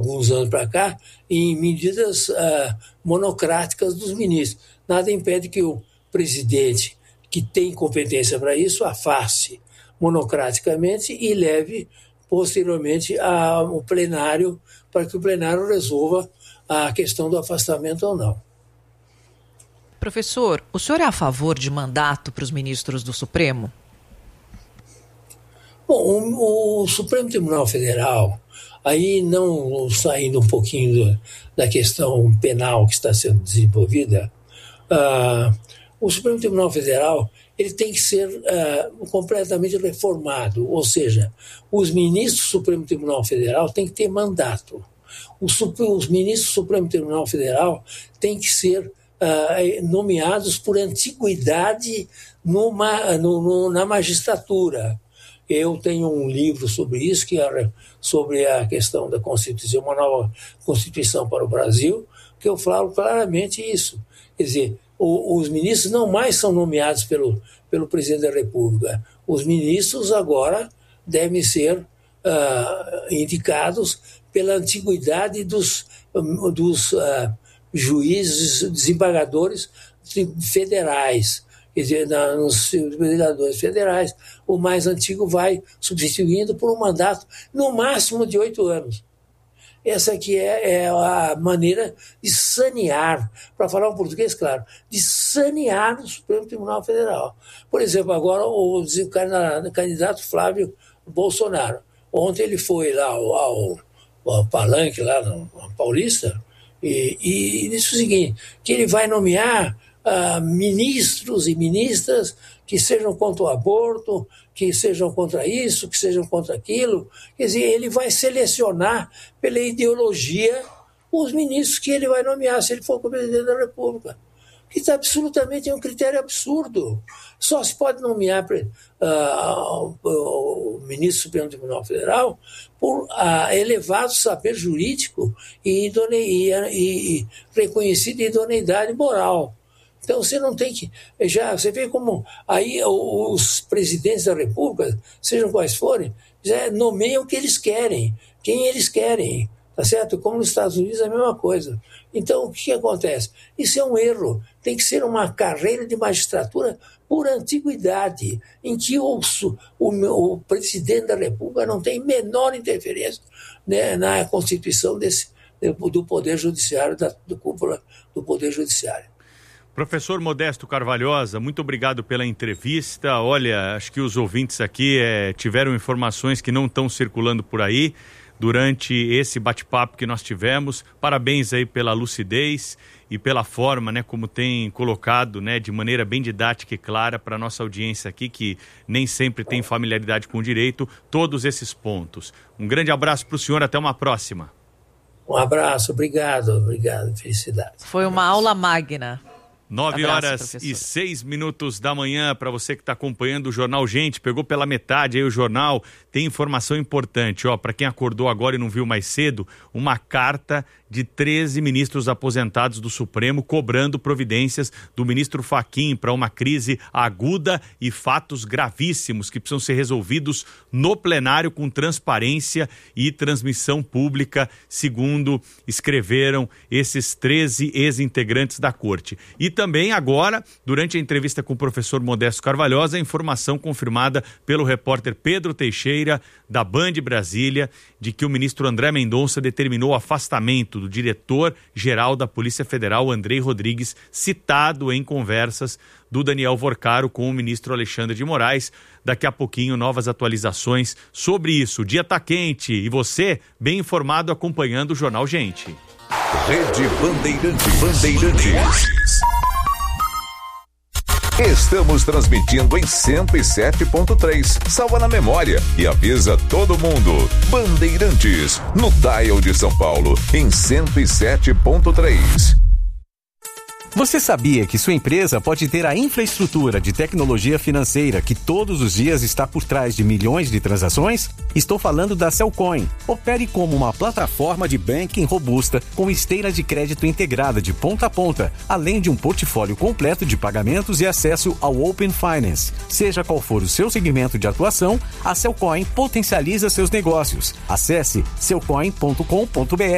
alguns anos para cá, em medidas monocráticas dos ministros. Nada impede que o presidente, que tem competência para isso, afaste monocraticamente e leve posteriormente ao plenário, para que o plenário resolva a questão do afastamento ou não. Professor, o senhor é a favor de mandato para os ministros do Supremo? Bom, o Supremo Tribunal Federal, aí não saindo um pouquinho da questão penal que está sendo desenvolvida, o Supremo Tribunal Federal ele tem que ser completamente reformado, ou seja, os ministros do Supremo Tribunal Federal têm que ter mandato. Os ministros do Supremo Tribunal Federal têm que ser nomeados por antiguidade na magistratura. Eu tenho um livro sobre isso, sobre a questão da Constituição, uma nova Constituição para o Brasil, que eu falo claramente isso. Quer dizer, os ministros não mais são nomeados pelo presidente da República. Os ministros agora devem ser indicados pela antiguidade dos juízes, desembargadores federais. Quer dizer, nos desembargadores federais, o mais antigo vai substituindo por um mandato no máximo de 8 anos. Essa aqui é a maneira de sanear, para falar um português claro, de sanear o Supremo Tribunal Federal. Por exemplo, agora o candidato Flávio Bolsonaro. Ontem ele foi lá ao palanque, lá no Paulista, e disse o seguinte, que ele vai nomear ministros e ministras que sejam contra o aborto, que sejam contra isso, que sejam contra aquilo. Quer dizer, ele vai selecionar pela ideologia os ministros que ele vai nomear, se ele for o presidente da República. Que está absolutamente um critério absurdo. Só se pode nomear o ministro do Supremo Tribunal Federal por elevado saber jurídico e reconhecida idoneidade moral. Então você não tem que... Você vê como aí os presidentes da República, sejam quais forem, já nomeiam o que eles querem, quem eles querem, tá certo? Como nos Estados Unidos é a mesma coisa. Então o que acontece? Isso é um erro. Tem que ser uma carreira de magistratura por antiguidade, em que o presidente da República não tem menor interferência, né, na constituição do Poder Judiciário, do cúpula do Poder Judiciário. Professor Modesto Carvalhosa, muito obrigado pela entrevista. Olha, acho que os ouvintes aqui tiveram informações que não estão circulando por aí durante esse bate-papo que nós tivemos. Parabéns aí pela lucidez e pela forma, né, como tem colocado, né, de maneira bem didática e clara para a nossa audiência aqui, que nem sempre tem familiaridade com o direito, todos esses pontos. Um grande abraço para o senhor, até uma próxima. Um abraço, obrigado, felicidades. Foi uma aula magna. 9h06 da manhã, para você que está acompanhando o Jornal Gente, pegou pela metade aí o jornal, tem informação importante, para quem acordou agora e não viu mais cedo, uma carta de 13 ministros aposentados do Supremo cobrando providências do ministro Fachin para uma crise aguda e fatos gravíssimos que precisam ser resolvidos no plenário com transparência e transmissão pública, segundo escreveram esses 13 ex-integrantes da corte. E também agora, durante a entrevista com o professor Modesto Carvalhosa, a informação confirmada pelo repórter Pedro Teixeira, da Band Brasília, de que o ministro André Mendonça determinou o afastamento do diretor-geral da Polícia Federal, Andrei Rodrigues, citado em conversas do Daniel Vorcaro com o ministro Alexandre de Moraes. Daqui a pouquinho, novas atualizações sobre isso. O dia tá quente e você, bem informado, acompanhando o Jornal Gente. Rede Bandeirantes. Estamos transmitindo em 107.3. Salva na memória e avisa todo mundo. Bandeirantes, no dial de São Paulo, em 107.3. Você sabia que sua empresa pode ter a infraestrutura de tecnologia financeira que todos os dias está por trás de milhões de transações? Estou falando da Cellcoin. Opere como uma plataforma de banking robusta com esteira de crédito integrada de ponta a ponta, além de um portfólio completo de pagamentos e acesso ao Open Finance. Seja qual for o seu segmento de atuação, a Cellcoin potencializa seus negócios. Acesse cellcoin.com.br